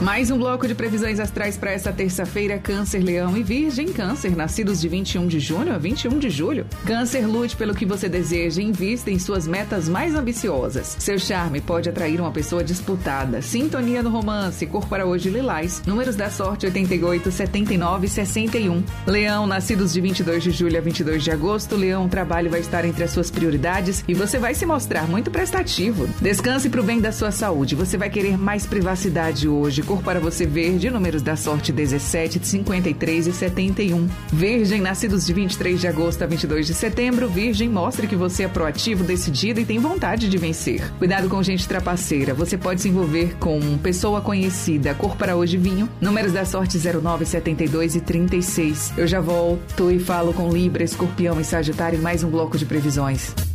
Mais um bloco de previsões astrais para esta terça-feira. Câncer, Leão e Virgem. Câncer, nascidos de 21 de junho a 21 de julho. Câncer, lute pelo que você deseja e invista em suas metas mais ambiciosas. Seu charme pode atrair uma pessoa disputada. Sintonia no romance, cor para hoje lilás. Números da sorte 88, 79 e 61. Leão, nascidos de 22 de julho a 22 de agosto. Leão, o trabalho vai estar entre as suas prioridades e você vai se mostrar muito prestativo. Descanse para o bem da sua saúde. Você vai querer mais privacidade hoje. Cor para você verde, números da sorte 17, 53 e 71. Virgem, nascidos de 23 de agosto a 22 de setembro. Virgem, mostre que você é proativo, decidido e tem vontade de vencer. Cuidado com gente trapaceira. Você pode se envolver com pessoa conhecida. Cor para hoje vinho, números da sorte 09, 72 e 36. Eu já volto e falo com Libra, Escorpião e Sagitário em mais um bloco de previsões.